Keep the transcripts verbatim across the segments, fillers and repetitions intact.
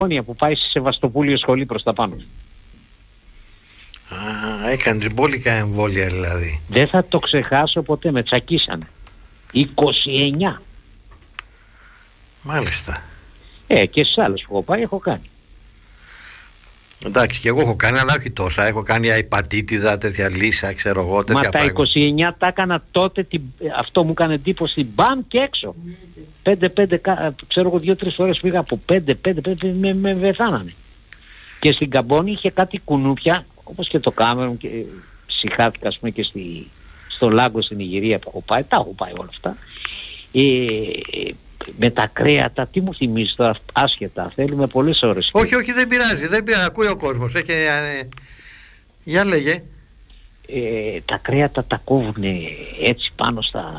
που πάει στη Σεβαστοπούλιο σχολή προς τα πάνω. Α, έκανε τριμπόλικα εμβόλια δηλαδή. Δεν θα το ξεχάσω ποτέ, με τσακίσανε. είκοσι εννιά. Μάλιστα. Ε, και στις άλλες που έχω πάει έχω κάνει. Εντάξει, και εγώ έχω κάνει, αλλά όχι τόσα. Έχω κάνει αϊπατήτιδα, τέτοια λύσα, ξέρω εγώ, τέτοια. Μα τα πράγματα. είκοσι εννιά τα έκανα τότε, την, αυτό μου έκανε εντύπωση, μπαμ και έξω. Πέντε, πέντε, ξέρω εγώ, δύο-τρεις φορές πήγα από πέντε, πέντε, πέντε, με, με βεθάνανε. Και στην Καμπόνη είχε κάτι κουνούπια, όπως και το Κάμερον, και συχάθηκα, ας πούμε, και στη, στο Λάγκο στην Ιγυρία που έχω πάει, τα έχω πάει όλα αυτά. Ε, με τα κρέατα, τι μου θυμίζει τώρα, άσχετα, θέλουμε πολλές ώρες. Όχι, όχι, δεν πειράζει, δεν πειράζει, ακούει ο κόσμος. Έχει, ε, για λέγε. Ε, τα κρέατα τα κόβουν έτσι πάνω στα...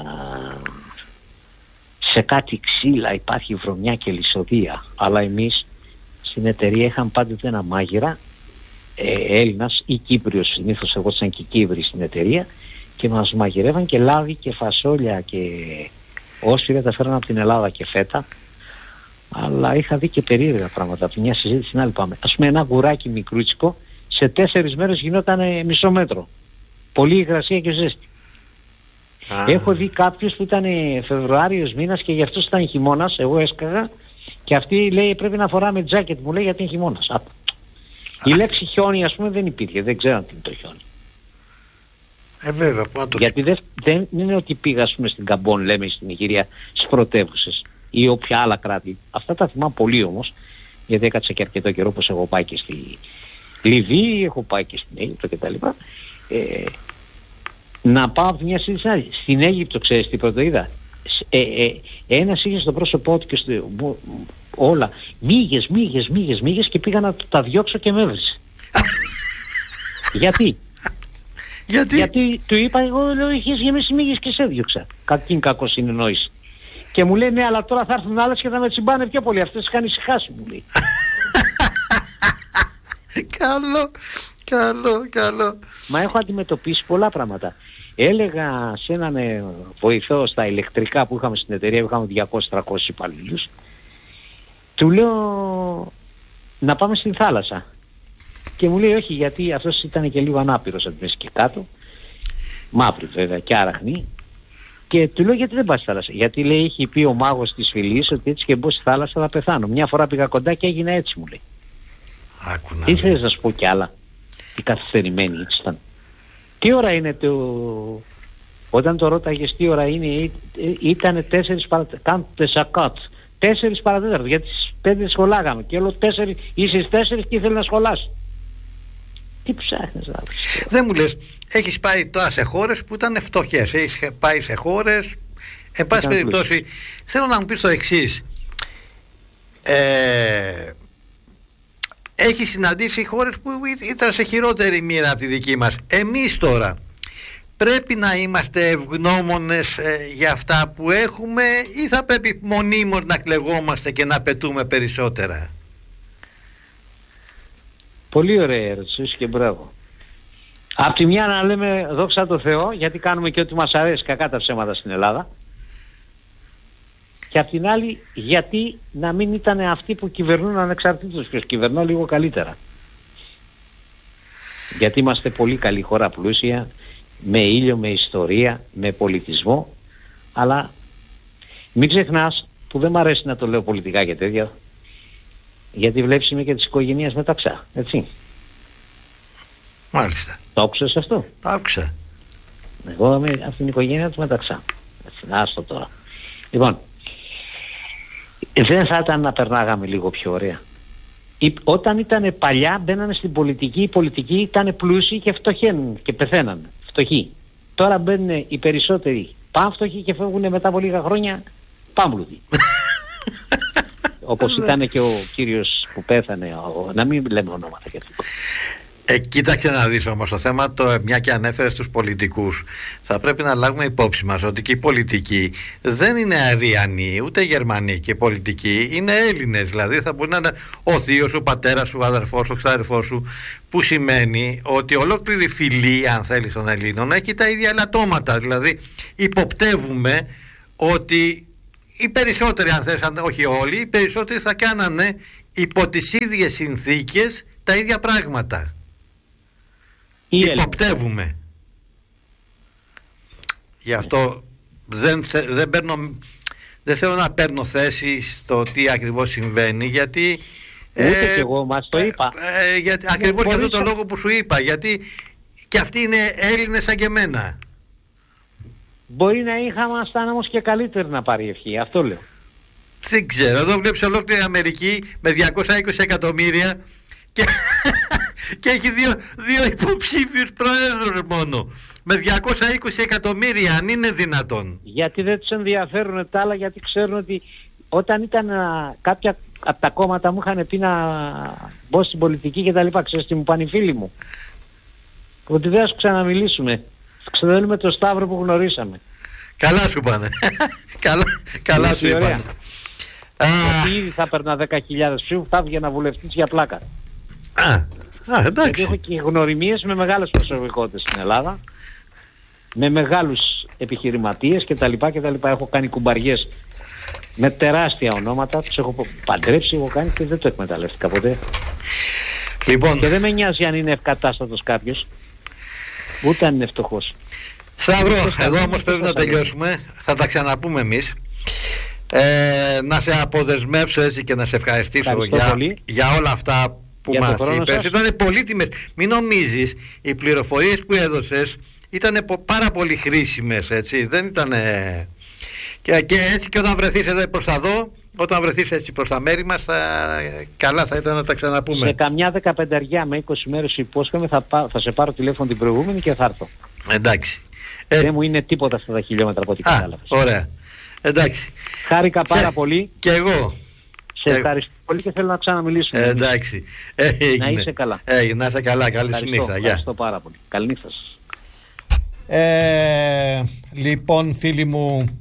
σε κάτι ξύλα, υπάρχει βρωμιά και λησοδεία. Αλλά εμείς στην εταιρεία είχαμε πάντοτε ένα μάγειρα, ε, Έλληνας ή Κύπριος, συνήθως εγώ ήταν και Κύπροι στην εταιρεία, και μας μαγειρεύαν και λάδι και φασόλια και όσφυρα τα φέραν από την Ελλάδα και φέτα. Αλλά είχα δει και περίεργα πράγματα, από μια συζήτηση στην άλλη πάμε. Ας πούμε, ένα γουράκι μικρούτσικο σε τέσσερις μέρες γινόταν μισό μέτρο. Πολύ υγρασία και ζέστη. Ah. Έχω δει κάποιους που ήταν Φεβρουάριος μήνας και γι' αυτό ήταν χειμώνας, εγώ έσκαγα και αυτή λέει πρέπει να φοράμε τζάκετ, μου λέει γιατί είναι χειμώνας. Ah. Η λέξη χιόνι, ας πούμε, δεν υπήρχε, δεν ξέρω τι είναι το χιόνι. Ε, βέβαια, το... Γιατί δεν, δεν είναι ότι πήγα, ας πούμε, στην Καμπόν, λέμε, στην Ιγυρία, στις πρωτεύουσες ή όποια άλλα κράτη. Αυτά τα θυμάμαι πολύ όμως, γιατί έκατσα και αρκετό καιρό, όπως έχω πάει και στη Λιβύη, έχω πάει και στην Αίγυπτο κτλ. Ε, να πάω από μια σύντηση άλλη. Στην Αίγυπτο, ξέρεις τι πρώτο είδα. Ε, ε, ένας είχε στο πρόσωπό του και στο, όλα μύγες, μύγες, μύγες, μύγες και πήγα να τα διώξω και με έβρισε. Γιατί? Γιατί? Γιατί του είπα, εγώ λέω, είχες γεμίσει μύγες και σε έδιωξα. Κακήν κακό συνεννόηση. Και μου λέει, ναι, αλλά τώρα θα έρθουν άλλες και θα με τσιμπάνε πιο πολύ. Αυτές είχαν ησυχάσει, μου λέει. Καλό, καλό, καλό. Μα έχω αντιμετωπίσει πολλά πράγματα. Έλεγα σε έναν ε, βοηθό στα ηλεκτρικά που είχαμε στην εταιρεία, που είχαμε διακόσιους με τριακόσιους υπαλλήλους, του λέω να πάμε στην θάλασσα. Και μου λέει όχι, γιατί αυτός ήταν και λίγο ανάπηρος από τη μέση και κάτω, μαύρη βέβαια και άραχνη. Και του λέω γιατί δεν πας στη θάλασσα? Γιατί λέει είχε πει ο μάγος της φυλής ότι έτσι και μπω στη θάλασσα θα πεθάνω. Μια φορά πήγα κοντά και έγινε έτσι, μου λέει. Άκου να τι θες να σου πω κι άλλα? Τι καθυστερημένη έτσι ήταν. Τι ώρα είναι το... Όταν το ρώταγες τι ώρα είναι, ήταν τέσσερις παρατέταρτο. Κάντε τεσσακάτ. Τέσσερις παρατέταρτο, γιατί στις πέντε σχολάγαμε. Και όλο τέσσερις, είσαι στις τέσσερις και ήθελε να σχολάσει. Τι ψάχνεις να πεις? Δεν μου λες, έχεις πάει τώρα σε χώρες που ήταν φτωχές. Έχεις πάει σε χώρες, εν πάση περιπτώσει, θέλω να μου πεις το εξής. Ε, έχεις συναντήσει χώρες που ήταν σε χειρότερη μοίρα από τη δική μας. Εμείς τώρα πρέπει να είμαστε ευγνώμονες ε, για αυτά που έχουμε ή θα πρέπει μονίμως να κλεγόμαστε και να πετούμε περισσότερα? Πολύ ωραία ερώτηση και μπράβο. Απ' τη μια να λέμε δόξα τω Θεώ, γιατί κάνουμε και ό,τι μας αρέσει, κακά τα ψέματα στην Ελλάδα. Και απ' την άλλη, γιατί να μην ήταν αυτοί που κυβερνούν ανεξαρτήτως, ποιος κυβερνώ λίγο καλύτερα. Γιατί είμαστε πολύ καλή χώρα, πλούσια, με ήλιο, με ιστορία, με πολιτισμό, αλλά μην ξεχνάς, που δεν μ' αρέσει να το λέω πολιτικά και τέτοια, γιατί βλέπεις είμαι και της οικογένειας Μεταξά, έτσι. Μάλιστα. Το άκουσες αυτό? Το άκουσα. Εγώ είμαι από την οικογένεια του Μεταξά. Έτσι, άστο τώρα. Λοιπόν, δεν θα ήταν να περνάγαμε λίγο πιο ωραία? Όταν ήταν παλιά μπαίνανε στην πολιτική, οι πολιτικοί ήταν πλούσιοι και φτωχαίνουν και πεθαίνανε. Φτωχοί. Τώρα μπαίνουν οι περισσότεροι πάμφτωχοι και φεύγουν μετά από λίγα χρόνια πάμπλουτοι. Όπως ήταν και ο κύριος που πέθανε, ο, να μην λέμε ονόματα και αυτό. Ε, κοίταξε να δεις όμως το θέμα, το, μια και ανέφερες τους πολιτικούς, θα πρέπει να λάβουμε υπόψη μας ότι και οι πολιτικοί δεν είναι αριανοί, ούτε γερμανοί, και οι πολιτικοί είναι Έλληνες. Δηλαδή θα μπορεί να είναι ο θείος σου, ο πατέρας σου, ο αδερφός σου, ο ξαδερφός σου, που σημαίνει ότι ολόκληρη φυλή, αν θέλεις, των Ελλήνων έχει τα ίδια ελαττώματα. Δηλαδή υποπτεύουμε ότι οι περισσότεροι, αν θες, όχι όλοι, οι περισσότεροι θα κάνανε υπό τις ίδιες συνθήκες τα ίδια πράγματα. Οι Υποπτεύουμε. Έλληνες. Γι' αυτό δεν, θε, δεν, παίρνω, δεν θέλω να παίρνω θέση στο τι ακριβώς συμβαίνει, γιατί ούτε ε, και εγώ μας το είπα. Ε, γιατί, ακριβώς για αυτό το λόγο που σου είπα, γιατί και αυτοί είναι Έλληνες σαν και εμένα. Μπορεί να είχαμε όμως και καλύτερη να πάρει ευχή, αυτό λέω. Δεν ξέρω, εδώ βλέπεις ολόκληρη Αμερική με διακόσια είκοσι εκατομμύρια και, και έχει δύο, δύο υποψήφιους προέδρους μόνο. Με διακόσια είκοσι εκατομμύρια, αν είναι δυνατόν. Γιατί δεν τους ενδιαφέρουν τα άλλα, γιατί ξέρουν ότι όταν ήταν α, κάποια από τα κόμματα μου είχαν πει να μπω στην πολιτική και τα λοιπά, ξέρεις τι μου πάνε οι φίλοι μου? Ότι δεν θα σου ξαναμιλήσουμε. Ξεδέλουμε το Σταύρο που γνωρίσαμε. Καλά σου πάνε. καλά καλά σου είπανε. Γιατί ήδη θα παίρνα δέκα χιλιάδες ψήφους, θα βγαινα βουλευτής για πλάκα. Α, α, εντάξει. Γιατί έχω και γνωριμίες με μεγάλες προσωπικότητες στην Ελλάδα, με μεγάλους επιχειρηματίες κτλ. κτλ. Έχω κάνει κουμπαριές με τεράστια ονόματα, τους έχω παντρέψει, έχω κάνει και δεν το εκμεταλλεύτηκα ποτέ. Λοιπόν. Και δεν με νοιάζει αν είναι ευκατάστατος κάποιος, ούτε αν είναι φτωχός. Σταύρο, εδώ όμως πρέπει να τελειώσουμε, θα τα ξαναπούμε εμείς. Ε, να σε αποδεσμεύσω έτσι και να σε ευχαριστήσω για, για όλα αυτά που για μας είπες. Ήταν πολύτιμες. Μην νομίζεις, οι πληροφορίες που έδωσες ήταν πάρα πολύ χρήσιμες, έτσι. Δεν ήταν... Και, και έτσι και όταν βρεθείς εδώ προς τα δω, όταν βρεθείς έτσι προς τα μέρη μας, θα, καλά θα ήταν να τα ξαναπούμε. Σε καμιά δεκαπενταριά με είκοσι μέρες υπόσχομαι θα, θα σε πάρω τηλέφωνο την προηγούμενη και θα έρθω. Εντάξει. Δεν ε... μου είναι τίποτα αυτά τα χιλιόμετρα από ό,τι κατάλαβες. Ωραία. Εντάξει. Χάρηκα πάρα και, πολύ. Και εγώ. Σε ευχαριστώ ε... πολύ και θέλω να ξαναμιλήσουμε. Ε, εντάξει. Ε, να είσαι καλά. Ε, να είσαι καλά. Καλή σου νύχτα. Ευχαριστώ πάρα πολύ. Καλή νύχτα σας. Ε, λοιπόν, φίλοι μου,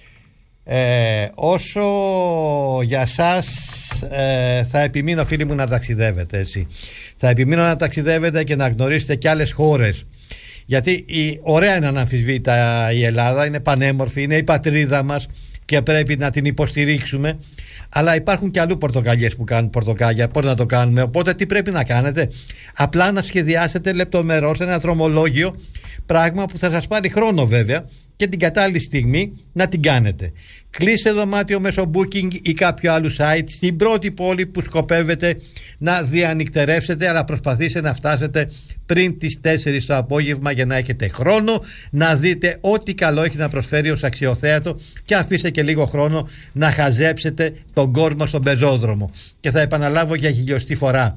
ε, όσο για σας ε, θα επιμείνω, φίλοι μου, να ταξιδεύετε, έτσι. Θα επιμείνω να ταξιδεύετε και να γνωρίσετε και άλλες χώρες. Γιατί η, ωραία είναι αναμφισβήτητα η Ελλάδα, είναι πανέμορφη, είναι η πατρίδα μας και πρέπει να την υποστηρίξουμε. Αλλά υπάρχουν και αλλού πορτοκαλιές που κάνουν πορτοκάλια. Πώς να το κάνουμε? Οπότε τι πρέπει να κάνετε? Απλά να σχεδιάσετε λεπτομερώς ένα δρομολόγιο, πράγμα που θα σας πάρει χρόνο βέβαια, και την κατάλληλη στιγμή να την κάνετε. Κλείστε δωμάτιο μέσω Booking ή κάποιο άλλο site στην πρώτη πόλη που σκοπεύετε να διανυκτερεύσετε, αλλά προσπαθήστε να φτάσετε πριν τις τέσσερις το απόγευμα για να έχετε χρόνο να δείτε ό,τι καλό έχει να προσφέρει ως αξιοθέατο και αφήστε και λίγο χρόνο να χαζέψετε τον κόσμο στον πεζόδρομο. Και θα επαναλάβω για χιλιοστή φορά,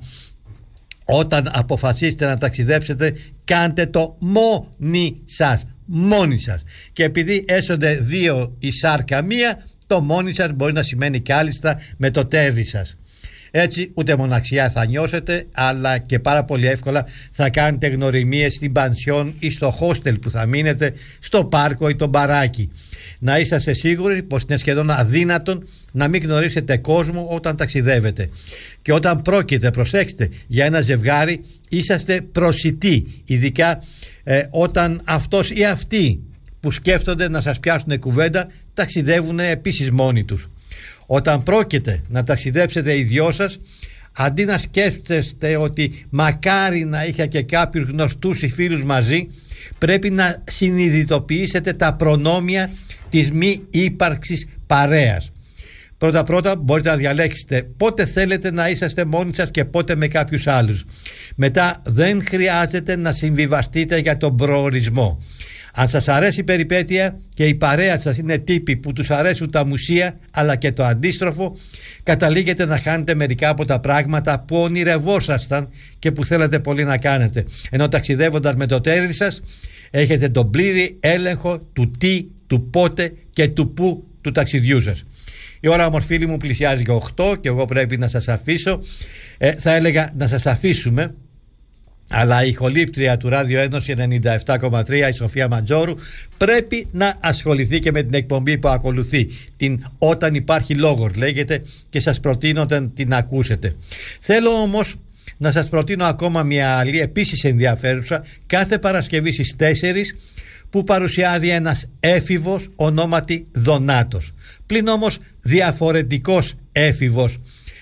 όταν αποφασίσετε να ταξιδέψετε, κάντε το μόνοι σας. Μόνοι σας. Και επειδή έσονται δύο η σάρκα μία, το μόνοι σας μπορεί να σημαίνει κάλλιστα με το τέρι σας. Έτσι ούτε μοναξιά θα νιώσετε, αλλά και πάρα πολύ εύκολα θα κάνετε γνωριμίες στην πανσιόν ή στο hostel που θα μείνετε, στο πάρκο ή το μπαράκι. Να είσαστε σίγουροι πως είναι σχεδόν αδύνατον να μην γνωρίσετε κόσμο όταν ταξιδεύετε. Και όταν πρόκειται, προσέξτε, για ένα ζευγάρι, είσαστε προσιτοί, ειδικά ε, όταν αυτός ή αυτή που σκέφτονται να σας πιάσουν κουβέντα ταξιδεύουν επίσης μόνοι τους. Όταν πρόκειται να ταξιδέψετε οι δυο σας, αντί να σκέφτεστε ότι μακάρι να είχα και κάποιους γνωστούς ή φίλους μαζί, πρέπει να συνειδητοποιήσετε τα προνόμια της μη ύπαρξης παρέας. Πρώτα πρώτα μπορείτε να διαλέξετε πότε θέλετε να είσαστε μόνοι σας και πότε με κάποιους άλλους. Μετά δεν χρειάζεται να συμβιβαστείτε για τον προορισμό. Αν σας αρέσει η περιπέτεια και η παρέα σας είναι τύποι που τους αρέσουν τα μουσεία, αλλά και το αντίστροφο, καταλήγετε να χάνετε μερικά από τα πράγματα που ονειρευόσασταν και που θέλετε πολύ να κάνετε. Ενώ ταξιδεύοντας με το τέρι σας έχετε τον πλήρη έλεγχο του τι, του πότε και του πού του ταξιδιού σας. Η ώρα όμως, φίλοι μου, πλησιάζει για οκτώ και εγώ πρέπει να σας αφήσω. Ε, θα έλεγα να σας αφήσουμε, αλλά η ηχολήπτρια του Ράδιο Ένωση ενενήντα επτά κόμμα τρία, η Σοφία Μαντζόρου, πρέπει να ασχοληθεί και με την εκπομπή που ακολουθεί, την «Όταν υπάρχει λόγος» λέγεται, και σας προτείνω να την ακούσετε. Θέλω όμως να σας προτείνω ακόμα μια άλλη επίσης ενδιαφέρουσα, κάθε Παρασκευή στις τέσσερις, που παρουσιάζει ένας έφηβος ονόματι Δονάτος, πλην όμως διαφορετικός έφηβος,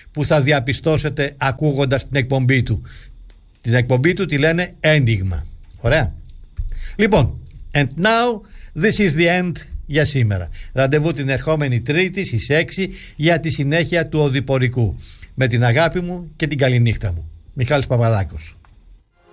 που θα διαπιστώσετε ακούγοντας την εκπομπή του. Την εκπομπή του τη λένε Ένιγμα. Ωραία. Λοιπόν, and now this is the end για σήμερα. Ραντεβού την ερχόμενη Τρίτη στις έξι για τη συνέχεια του Οδηπορικού. Με την αγάπη μου και την καληνύχτα μου. Μιχάλης Παπαδάκος.